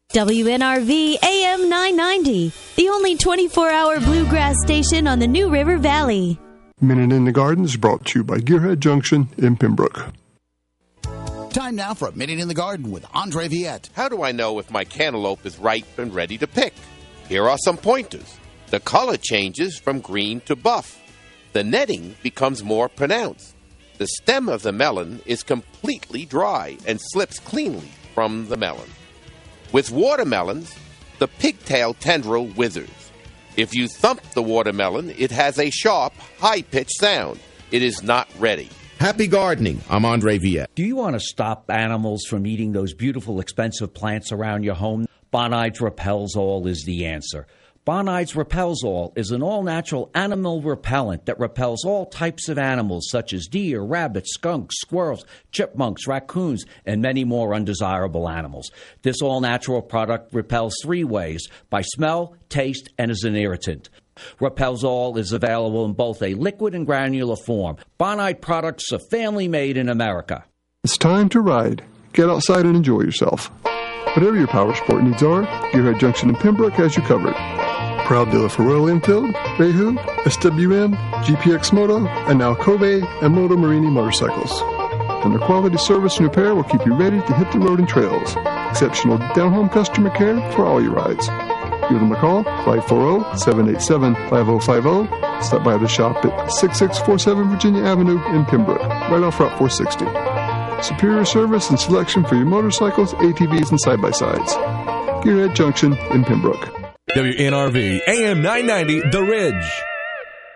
WNRV AM 990, the only 24-hour bluegrass station on the New River Valley. Minute in the Garden is brought to you by Gearhead Junction in Pembroke. Time now for a Minute in the Garden with Andre Viette. How do I know if my cantaloupe is ripe and ready to pick? Here are some pointers. The color changes from green to buff. The netting becomes more pronounced. The stem of the melon is completely dry and slips cleanly from the melon. With watermelons, the pigtail tendril withers. If you thump the watermelon, it has a sharp, high-pitched sound. It is not ready. Happy gardening. I'm Andre Viette. Do you want to stop animals from eating those beautiful, expensive plants around your home? Bonides Repels All is the answer. Bonides Repels All is an all-natural animal repellent that repels all types of animals such as deer, rabbits, skunks, squirrels, chipmunks, raccoons, and many more undesirable animals. This all-natural product repels 3 ways: by smell, taste, and as an irritant. Repels All is available in both a liquid and granular form. Bonide products are family-made in America. It's time to ride. Get outside and enjoy yourself. Whatever your power sport needs are, Gearhead Junction in Pembroke has you covered. Proud dealer for Royal Enfield, Reihu, SWM, GPX Moto, and now Kobe and Moto Marini motorcycles. And their quality service and repair will keep you ready to hit the road and trails. Exceptional down-home customer care for all your rides. Give them a call, 540-787-5050. Stop by the shop at 6647 Virginia Avenue in Pembroke, right off Route 460. Superior service and selection for your motorcycles, ATVs, and side-by-sides. Gearhead Junction in Pembroke. WNRV AM 990, The Ridge.